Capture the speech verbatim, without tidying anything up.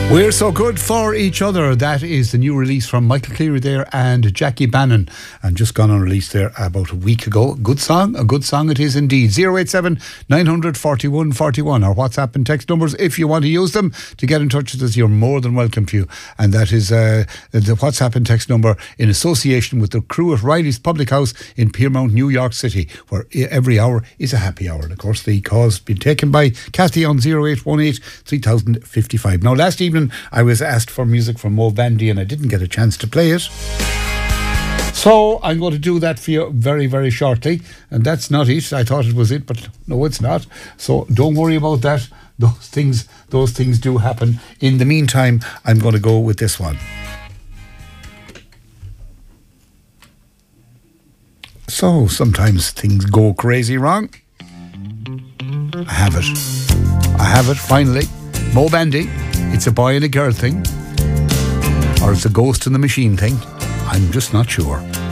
We're so good for each other. That is the new release from Michael Cleary there and Jackie Bannon, and just gone on release there about a week ago. Good song, a good song it is indeed. zero eight seven nine hundred forty-one forty-one, our WhatsApp and text numbers if you want to use them to get in touch with us. You're more than welcome to you, and that is uh, the WhatsApp and text number in association with the crew at Riley's Public House in Piermount, New York City, where every hour is a happy hour. And of course the call's been taken by Kathy on zero eight one eight three thousand fifty-five. Now last evening I was asked for music from Mo Bandy and I didn't get a chance to play it, so I'm going to do that for you very very shortly. And that's not it. I thought it was it, but no, it's not, so don't worry about that. Those things those things do happen. In the meantime, I'm going to go with this one. So sometimes things go crazy wrong. I have it I have it finally. Mo Bandy. It's a boy and a girl thing, or it's a ghost in the machine thing. I'm just not sure.